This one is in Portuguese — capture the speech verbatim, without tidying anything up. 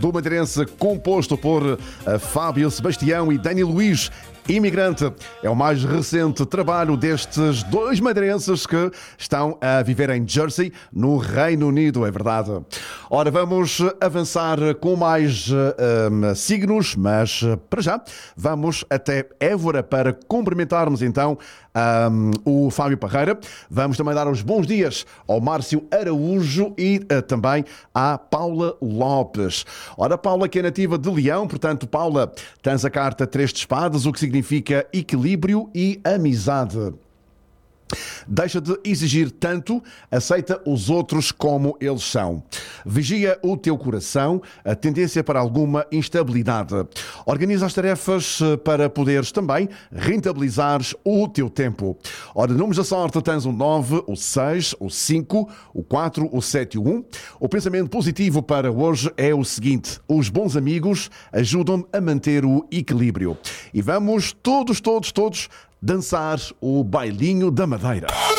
do madeirense, composto por uh, Fábio Sebastião e Dani Luís. Imigrante é o mais recente trabalho destes dois madeirenses que estão a viver em Jersey, no Reino Unido, é verdade. Ora, vamos avançar com mais um, signos, mas para já vamos até Évora para cumprimentarmos então um, o Fábio Parreira. Vamos também dar os bons dias ao Márcio Araújo e uh, também à Paula Lopes. Ora, Paula, que é nativa de Leão, portanto, Paula, tens a carta Três de Espadas, o que significa significa equilíbrio e amizade. Deixa de exigir tanto, aceita os outros como eles são. Vigia o teu coração, a tendência para alguma instabilidade. Organiza as tarefas para poderes também rentabilizares o teu tempo. Ora, números da sorte, tens o nove, o seis, o cinco, o quatro, o sete e o um. O pensamento positivo para hoje é o seguinte: os bons amigos ajudam-me a manter o equilíbrio. E vamos todos, todos, todos dançar o bailinho da Madeira.